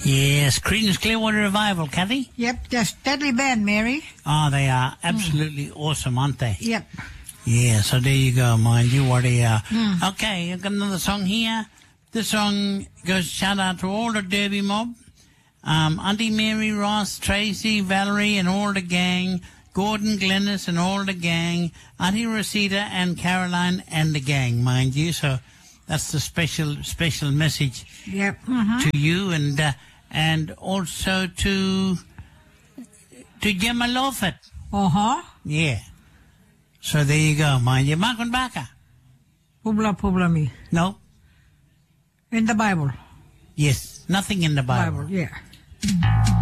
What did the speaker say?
Yes, Creedence Clearwater Revival, Kathy. Yep, they're a steady band, Mary. Oh, they are absolutely awesome, aren't they? Yep. Yeah, so there you go, mind you what they are. Okay, I've got another song here. This song goes shout out to all the Derby mob. Auntie Mary, Ross, Tracy, Valerie, and all the gang. Gordon, Glennis, and all the gang. Auntie Rosita and Caroline and the gang, mind you. So that's the special message to you and also to Gemma Lawford. Yeah. So there you go, mind you. Makon baka? Publa me. No. In the Bible. Yes, nothing in the Bible. Yeah.